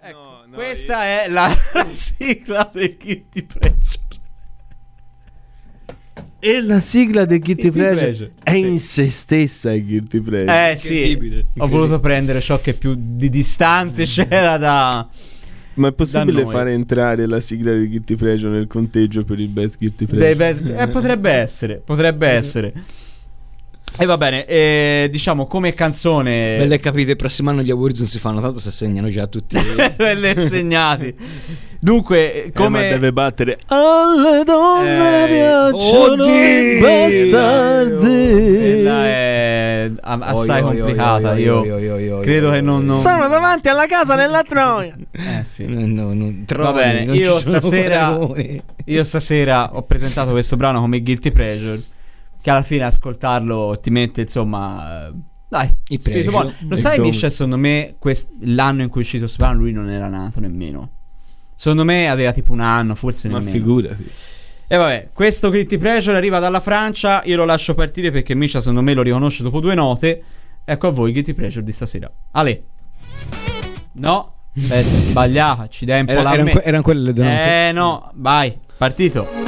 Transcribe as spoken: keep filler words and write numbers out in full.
Ecco, no, no, questa io... è la, la sigla del Guilty Pleasure. E la sigla del Guilty, Guilty Pleasure, Pleasure, è sì. in se stessa il Guilty Pleasure. Eh sì, Incredibile. ho voluto prendere ciò che più di distante c'era da... Ma è possibile da noi. fare entrare la sigla del Guilty Pleasure nel conteggio per il Best Guilty dei Pleasure? best- eh, potrebbe essere, potrebbe essere. E va bene, eh, diciamo come canzone... Belle capite, il prossimo anno gli awards non si fanno, tanto si assegnano già tutti. Belle segnati. Dunque, come... Eh, ma deve battere alle donne Eh, piacciono i bastardi. Quella è a- assai Oi, oi, complicata. oi, oi, Io oi, oi, oi, oi, credo oi, che non, oi. non... Sono davanti alla casa della Troia. Eh sì. No, no, Va troni, bene, non io ci sono stasera paragoni. Io stasera ho presentato questo brano come Guilty Pleasure, che alla fine ascoltarlo ti mette, insomma, eh, dai, Il spirito pregio. buono. Lo Il sai, gom- Misha, secondo me quest- l'anno in cui è uscito questo brano lui non era nato nemmeno. Secondo me aveva tipo un anno, forse Ma nemmeno. figurati. E vabbè, questo Guilty Pleasure arriva dalla Francia. Io lo lascio partire perché Misha secondo me lo riconosce dopo due note. Ecco a voi il Guilty Pleasure di stasera. Ale. No, aspetta, sbagliata, ci dai un po' Era- la erano me- que- erano quelle le donne. Eh no, vai, partito.